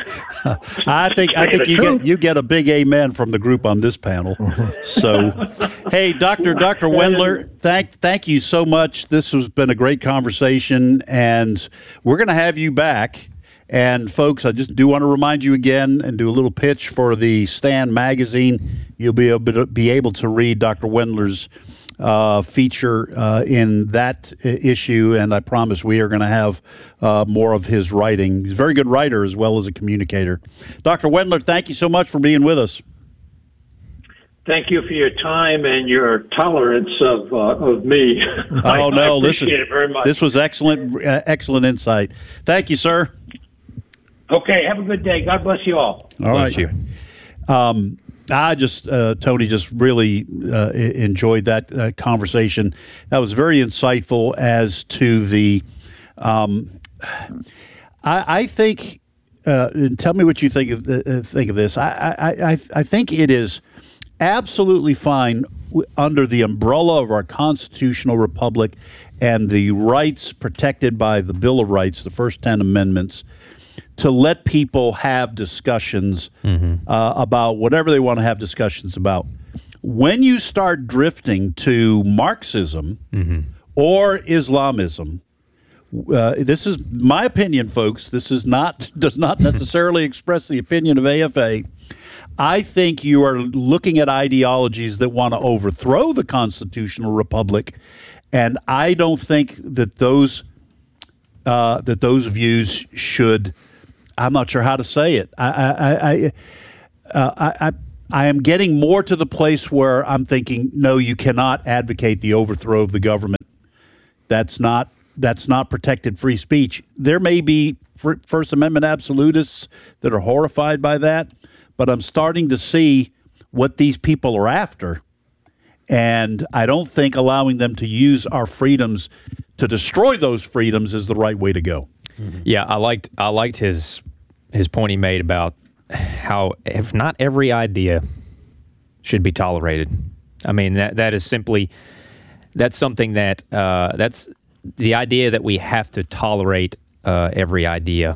I think I think you get you get a big amen from the group on this panel. So, hey, Doctor Doctor Wendler, thank thank you so much. This has been a great conversation, and we're going to have you back. And folks, I just do want to remind you again and do a little pitch for the Stand magazine. You'll be able to be able to read Doctor Wendler's Uh, feature uh, in that issue, and I promise we are going to have uh, more of his writing. He's a very good writer as well as a communicator. Doctor Wendler, thank you so much for being with us. Thank you for your time and your tolerance of uh, of me. Oh no, I appreciate listen, it very much. This was excellent, uh, excellent insight. Thank you, sir. Okay, have a good day. God bless you all. All right. Bless you. Um, I just, uh, Tony, just really uh, enjoyed that uh, conversation. That was very insightful as to the, um, I, I think, uh, tell me what you think of, uh, think of this. I, I, I think it is absolutely fine under the umbrella of our constitutional republic and the rights protected by the Bill of Rights, the first ten amendments, to let people have discussions mm-hmm. uh, about whatever they want to have discussions about. When you start drifting to Marxism mm-hmm. or Islamism, uh, this is my opinion, folks. This is not does not necessarily express the opinion of A F A. I think you are looking at ideologies that want to overthrow the constitutional republic, and I don't think that those uh, that those views should. I'm not sure how to say it. I I I, uh, I I I am getting more to the place where I'm thinking, no, you cannot advocate the overthrow of the government. That's not that's not protected free speech. There may be First Amendment absolutists that are horrified by that, but I'm starting to see what these people are after, and I don't think allowing them to use our freedoms to destroy those freedoms is the right way to go. Mm-hmm. Yeah, I liked I liked his his point he made about how if not every idea should be tolerated. I mean, that that is simply that's something that uh, that's the idea that we have to tolerate uh, every idea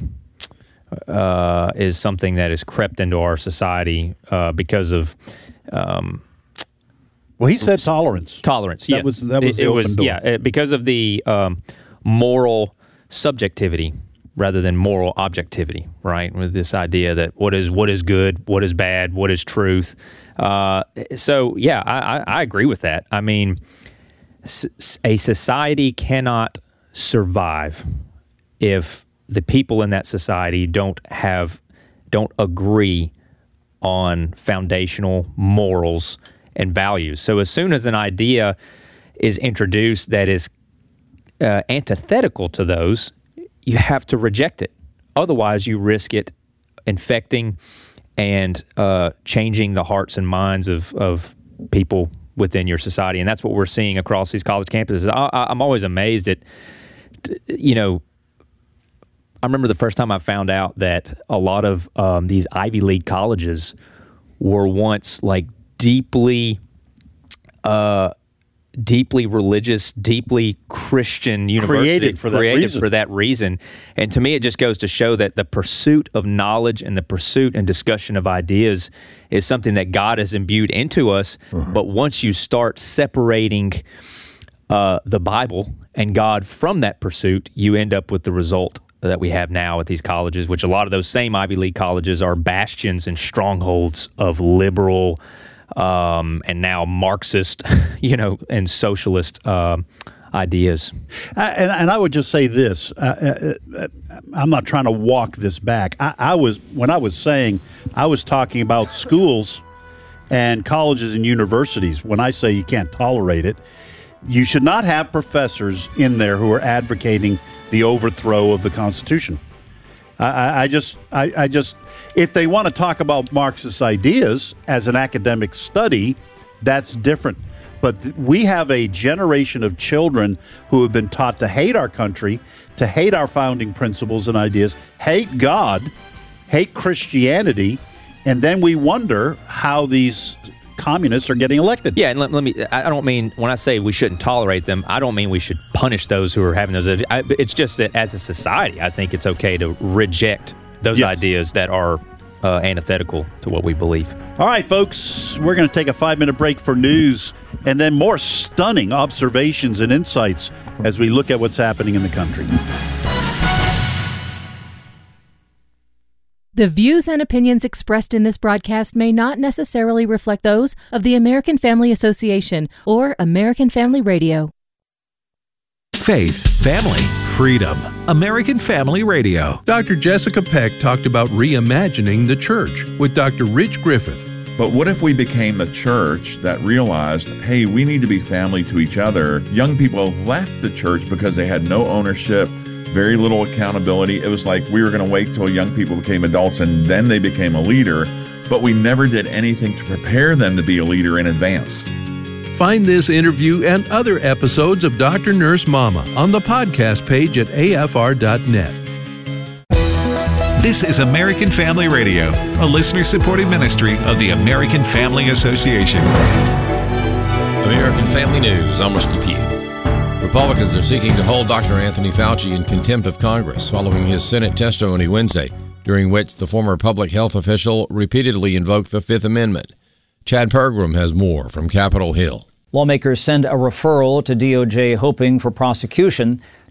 uh, is something that has crept into our society uh, because of. Um, well, he said tolerance. Tolerance. That yes. was that was it, the it open was door. yeah because of the um, moral subjectivity rather than moral objectivity, right? With this idea that what is what is good, what is bad, what is truth. Uh, so, yeah, I, I, I agree with that. I mean, s- a society cannot survive if the people in that society don't have, don't agree on foundational morals and values. So as soon as an idea is introduced that is uh, antithetical to those, you have to reject it. Otherwise, you risk it infecting and uh, changing the hearts and minds of, of people within your society. And that's what we're seeing across these college campuses. I, I'm always amazed at, you know, I remember the first time I found out that a lot of um, these Ivy League colleges were once like deeply uh, deeply religious, deeply Christian university, created for that created reason. for that reason. And to me, it just goes to show that the pursuit of knowledge and the pursuit and discussion of ideas is something that God has imbued into us. Uh-huh. But once you start separating uh, the Bible and God from that pursuit, you end up with the result that we have now at these colleges, which a lot of those same Ivy League colleges are bastions and strongholds of liberal Um, and now Marxist, you know, and socialist uh, ideas. Uh, and, and I would just say this: uh, uh, I'm not trying to walk this back. I, I was when I was saying I was talking about schools and colleges and universities. When I say you can't tolerate it, you should not have professors in there who are advocating the overthrow of the Constitution. I, I, I just, I, I just. If they want to talk about Marxist ideas as an academic study, that's different. But th- we have a generation of children who have been taught to hate our country, to hate our founding principles and ideas, hate God, hate Christianity, and then we wonder how these communists are getting elected. Yeah, and let, let me, I don't mean, when I say we shouldn't tolerate them, I don't mean we should punish those who are having those. I, it's just that as a society, I think it's okay to reject those yes. ideas that are uh, antithetical to what we believe. All right, folks, we're going to take a five-minute break for news and then more stunning observations and insights as we look at what's happening in the country. The views and opinions expressed in this broadcast may not necessarily reflect those of the American Family Association or American Family Radio. Faith, family, freedom. American Family Radio. Doctor Jessica Peck talked about reimagining the church with Doctor Rich Griffith. But what if we became the church that realized, hey, we need to be family to each other? Young people left the church because they had no ownership, very little accountability. It was like we were going to wait till young people became adults and then they became a leader, but we never did anything to prepare them to be a leader in advance. Find this interview and other episodes of Doctor Nurse Mama on the podcast page at A F R dot net. This is American Family Radio, a listener-supported ministry of the American Family Association. American Family News, I'm Rusty Pugh. Republicans are seeking to hold Doctor Anthony Fauci in contempt of Congress following his Senate testimony Wednesday, during which the former public health official repeatedly invoked the Fifth Amendment. Chad Pergram has more from Capitol Hill. Lawmakers send a referral to D O J hoping for prosecution.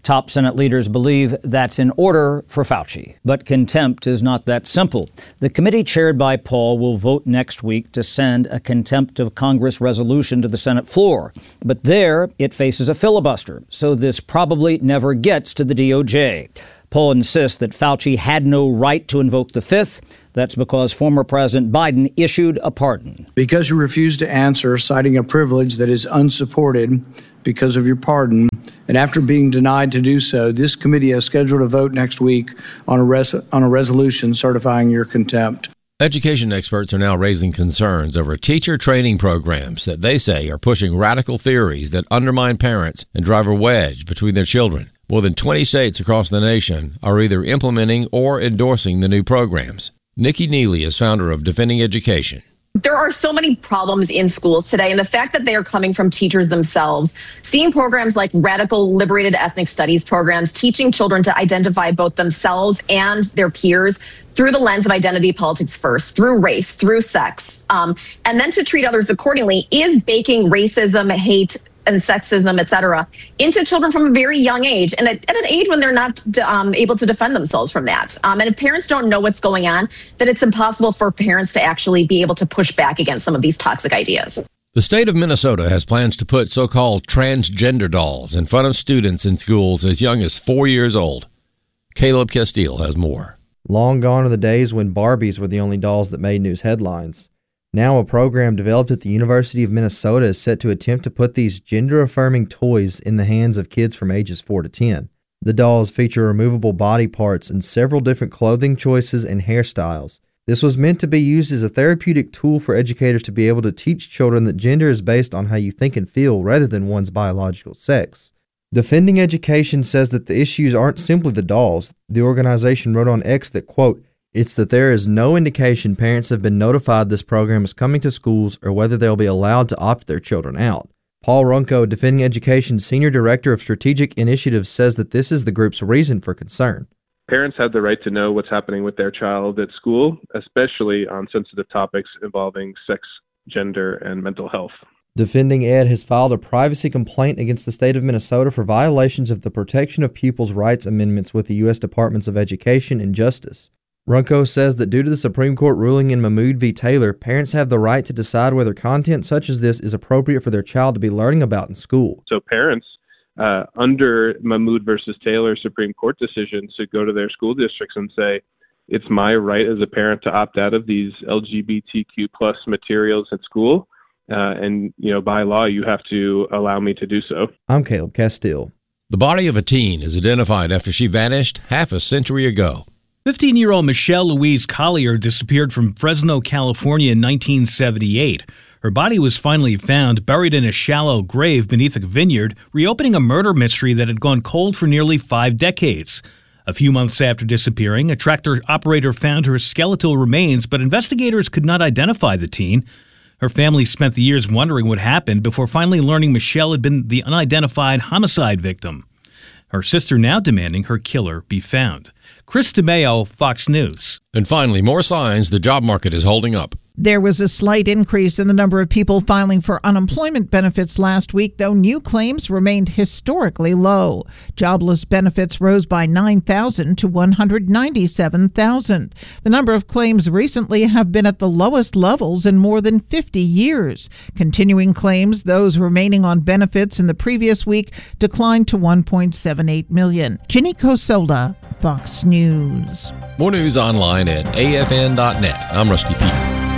Top Senate leaders believe that's in order for Fauci. But contempt is not that simple. The committee chaired by Paul will vote next week to send a contempt of Congress resolution to the Senate floor. But there, it faces a filibuster, so this probably never gets to the D O J. Paul insists that Fauci had no right to invoke the Fifth. That's because former President Biden issued a pardon. Because you refused to answer, citing a privilege that is unsupported because of your pardon, and after being denied to do so, this committee has scheduled a vote next week on a, res- on a resolution certifying your contempt. Education experts are now raising concerns over teacher training programs that they say are pushing radical theories that undermine parents and drive a wedge between their children. More than twenty states across the nation are either implementing or endorsing the new programs. Nikki Neely is founder of Defending Education. There are so many problems in schools today, and the fact that they are coming from teachers themselves, seeing programs like radical liberated ethnic studies programs, teaching children to identify both themselves and their peers through the lens of identity politics first, through race, through sex, um, and then to treat others accordingly, is baking racism, hate, and sexism, et cetera, into children from a very young age, and at, at an age when they're not um, able to defend themselves from that. Um, and if parents don't know what's going on, then it's impossible for parents to actually be able to push back against some of these toxic ideas. The state of Minnesota has plans to put so-called transgender dolls in front of students in schools as young as four years old. Caleb Castile has more. Long gone are the days when Barbies were the only dolls that made news headlines. Now a program developed at the University of Minnesota is set to attempt to put these gender-affirming toys in the hands of kids from ages four to ten. The dolls feature removable body parts and several different clothing choices and hairstyles. This was meant to be used as a therapeutic tool for educators to be able to teach children that gender is based on how you think and feel rather than one's biological sex. Defending Education says that the issues aren't simply the dolls. The organization wrote on X that, quote, "It's that there is no indication parents have been notified this program is coming to schools or whether they'll be allowed to opt their children out." Paul Runco, Defending Education's Senior Director of Strategic Initiatives, says that this is the group's reason for concern. Parents have the right to know what's happening with their child at school, especially on sensitive topics involving sex, gender, and mental health. Defending Ed has filed a privacy complaint against the state of Minnesota for violations of the Protection of Pupils' Rights Amendments with the U S Departments of Education and Justice. Runco says that due to the Supreme Court ruling in Mahmoud v. Taylor, parents have the right to decide whether content such as this is appropriate for their child to be learning about in school. So parents, uh, under Mahmoud versus Taylor Supreme Court decisions, should go to their school districts and say, it's my right as a parent to opt out of these L G B T Q plus materials at school. Uh, and, you know, by law, you have to allow me to do so. I'm Caleb Castile. The body of a teen is identified after she vanished half a century ago. fifteen-year-old Michelle Louise Collier disappeared from Fresno, California in nineteen seventy-eight. Her body was finally found buried in a shallow grave beneath a vineyard, reopening a murder mystery that had gone cold for nearly five decades. A few months after disappearing, a tractor operator found her skeletal remains, but investigators could not identify the teen. Her family spent the years wondering what happened before finally learning Michelle had been the unidentified homicide victim. Her sister now demanding her killer be found. Chris DeMeo, Fox News. And finally, more signs the job market is holding up. There was a slight increase in the number of people filing for unemployment benefits last week, though new claims remained historically low. Jobless benefits rose by nine thousand to one hundred ninety-seven thousand. The number of claims recently have been at the lowest levels in more than fifty years. Continuing claims, those remaining on benefits in the previous week, declined to one point seven eight million. Ginny Cosola, Fox News. More news online at A F N dot net. I'm Rusty Pugh.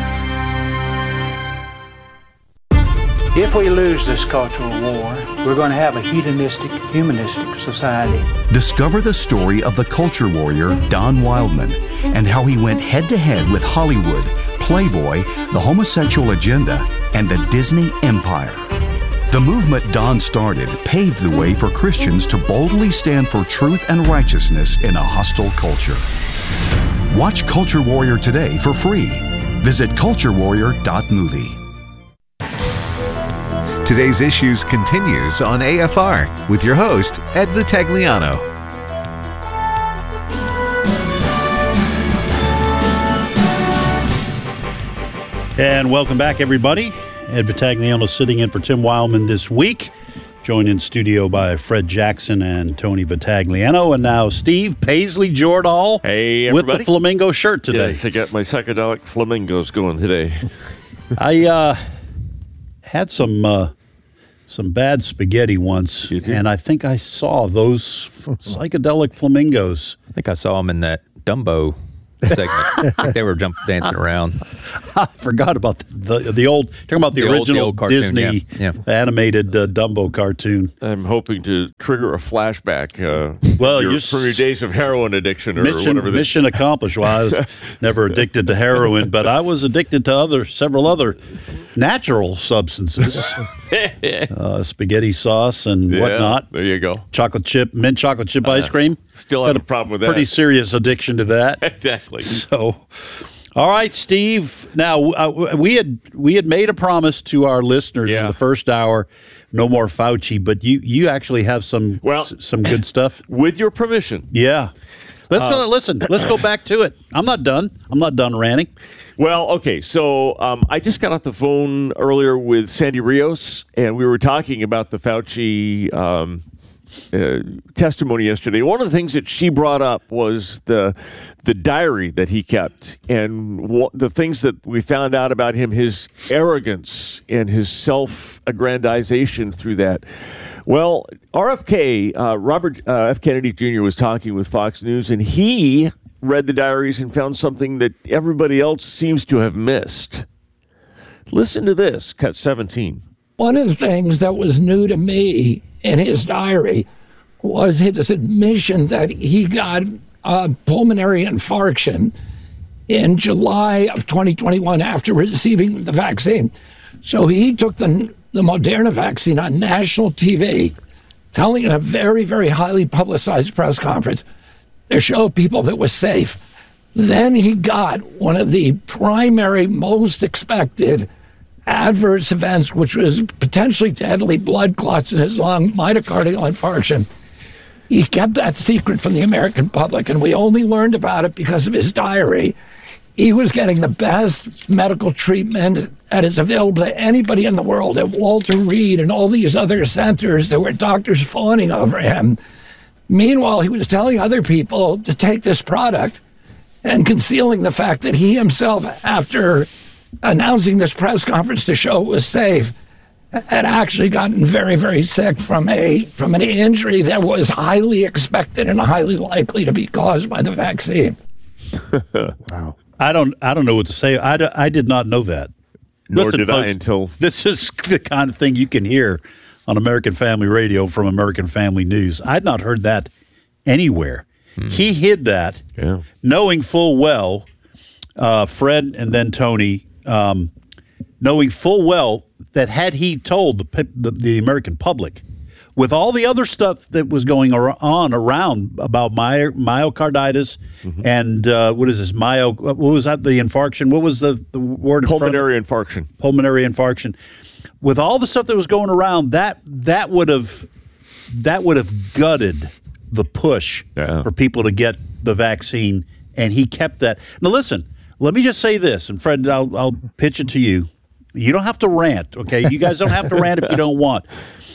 If we lose this cultural war, we're going to have a hedonistic, humanistic society. Discover the story of the culture warrior Don Wildman and how he went head-to-head with Hollywood, Playboy, the homosexual agenda, and the Disney Empire. The movement Don started paved the way for Christians to boldly stand for truth and righteousness in a hostile culture. Watch Culture Warrior today for free. Visit culture warrior dot movie. Today's Issues continues on A F R with your host, Ed Vitagliano. And welcome back, everybody. Ed Vitagliano sitting in for Tim Wildman this week. joined in studio by Fred Jackson and Tony Battagliano. And now Steve Paisley Jordahl hey, with the flamingo shirt today. Yes, I got my psychedelic flamingos going today. I uh, had some uh, some bad spaghetti once, and I think I saw those psychedelic flamingos. I think I saw them in that Dumbo segment. They were jump dancing around. I forgot about the the, the old talking about the, The old- original the old cartoon, Disney yeah, animated uh, Dumbo cartoon. I'm hoping to trigger a flashback. Uh, Well, your, you're from your days of heroin addiction or Mission, whatever. the- mission accomplished. Well, I was never addicted to heroin, but I was addicted to other several other natural substances, uh, spaghetti sauce and Yeah, whatnot. There you go. Chocolate chip, mint chocolate chip ice Uh, cream. still Got have a problem with that. Pretty serious addiction to that. Exactly. So, all right, Steve. Now uh, we had we had made a promise to our listeners in the first hour, no more Fauci. But you you actually have some well, some good stuff. With your permission. Yeah. Let's Uh, uh, listen. Let's go back to it. I'm not done. I'm not done ranting. Well, okay, so um, I just got off the phone earlier with Sandy Rios, and we were talking about the Fauci um, uh, testimony yesterday. One of the things that she brought up was the the diary that he kept, and wh- the things that we found out about him, his arrogance and his self-aggrandization through that. Well, R F K, uh, Robert uh, F. Kennedy Junior was talking with Fox News, and he read the diaries and found something that everybody else seems to have missed. Listen to this, cut seventeen. One of the things that was new to me in his diary was his admission that he got a pulmonary infarction in July of twenty twenty-one after receiving the vaccine. So he took the, the Moderna vaccine on national T V, telling in a very, very highly publicized press conference to show people that it was safe. Then he got one of the primary, most expected adverse events, which was potentially deadly blood clots in his lung, myocardial infarction. He kept that secret from the American public, and we only learned about it because of his diary. He was getting the best medical treatment that is available to anybody in the world at Walter Reed and all these other centers. There were doctors fawning over him. Meanwhile, he was telling other people to take this product and concealing the fact that he himself, after announcing this press conference to show it was safe, had actually gotten very, very sick from a from an injury that was highly expected and highly likely to be caused by the vaccine. Wow. I don't I don't know what to say. I, d- I did not know that. Nor Listen, did I folks, until- This is the kind of thing you can hear on American Family Radio from American Family News. I'd not heard that anywhere. He hid that, Yeah. knowing full well, uh, Fred and then Tony, um, knowing full well that had he told the, pe- the the American public, with all the other stuff that was going ar- on around about my, myocarditis and uh, what is this, myo, what was that, the infarction? What was the, the word? in front of it? Pulmonary infarction. Pulmonary infarction. With all the stuff that was going around, that that would have that would have gutted the push for people to get the vaccine, and he kept that. Now, listen, let me just say this, and Fred, I'll, I'll pitch it to you. You don't have to rant, okay? You guys don't have to rant if you don't want.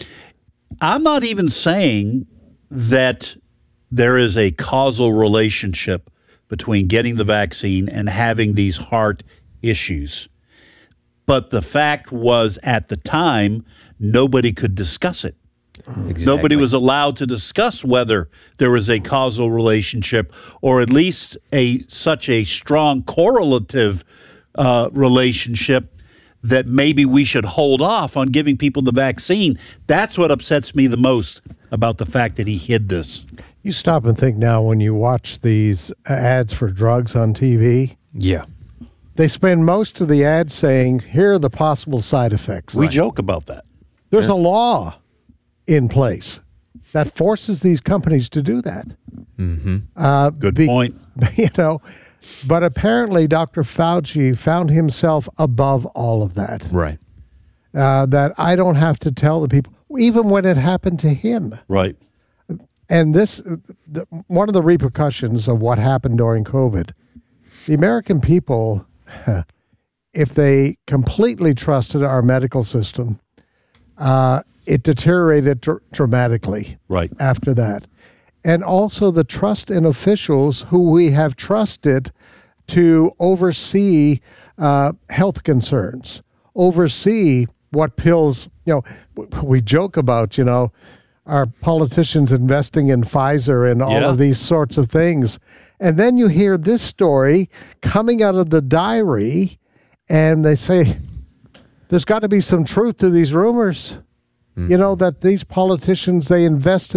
I'm not even saying that there is a causal relationship between getting the vaccine and having these heart issues. But the fact was, at the time, nobody could discuss it. Exactly. Nobody was allowed to discuss whether there was a causal relationship or at least a such a strong correlative uh, relationship that maybe we should hold off on giving people the vaccine. That's what upsets me the most about the fact that he hid this. You stop and think now when you watch these ads for drugs on T V. Yeah. They spend most of the ads saying, here are the possible side effects. We joke about that. There's Yeah. a law in place that forces these companies to do that. Mm-hmm. Uh, Good be- point. You know, but apparently Doctor Fauci found himself above all of that. Right. Uh, that I don't have to tell the people, even when it happened to him. Right. And this, the, one of the repercussions of what happened during COVID, the American people, if they completely trusted our medical system, uh, it deteriorated dr- dramatically right after that. And also the trust in officials who we have trusted to oversee uh, health concerns, oversee what pills, you know, we joke about, you know, our politicians investing in Pfizer and all Yeah. of these sorts of things. And then you hear this story coming out of the diary, and they say, there's got to be some truth to these rumors. Mm-hmm. You know, that these politicians, they invested